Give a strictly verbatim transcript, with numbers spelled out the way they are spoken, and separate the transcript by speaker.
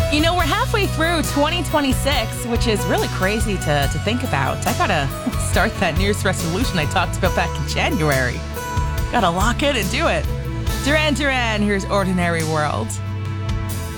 Speaker 1: You know, we're halfway through twenty twenty-six, which is really crazy to, to think about. I gotta start that New Year's resolution I talked about back in January. Gotta lock in and do it. Duran Duran, here's Ordinary World.